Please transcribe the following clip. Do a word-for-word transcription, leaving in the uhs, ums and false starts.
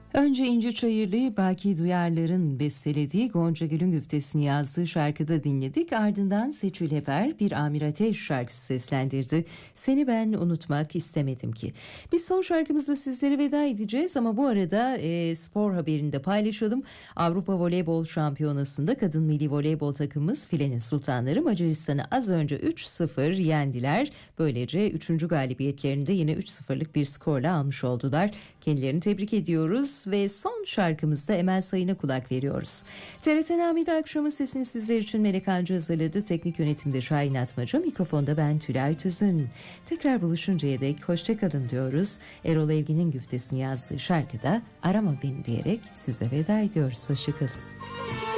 Önce İnci Çayırlı'yı Baki Duyarlar'ın bestelediği Gonca Gül'ün güftesini yazdığı şarkıda dinledik. Ardından Seçil Heper bir Amir Ateş şarkısı seslendirdi. Seni ben unutmak istemedim ki. Biz son şarkımızda sizlere veda edeceğiz ama bu arada e, spor haberini de paylaşalım. Avrupa Voleybol Şampiyonası'nda kadın milli voleybol takımımız Filenin Sultanları Macaristan'ı az önce üç sıfır yendiler. Böylece üçüncü galibiyetlerini de yine üç sıfırlık bir skorla almış oldular. Kendilerini tebrik ediyoruz ve son şarkımızda Emel Sayın'a kulak veriyoruz. T R T Nami'de akşamın sesini sizler için Melek Hancı hazırladı. Teknik yönetimde Şahin Atmaca, mikrofonda ben Tülay Tüzün. Tekrar buluşuncaya dek hoşçakalın diyoruz. Erol Evgin'in güftesini yazdığı şarkıda Arama Beni diyerek size veda ediyoruz. Hoşçakalın.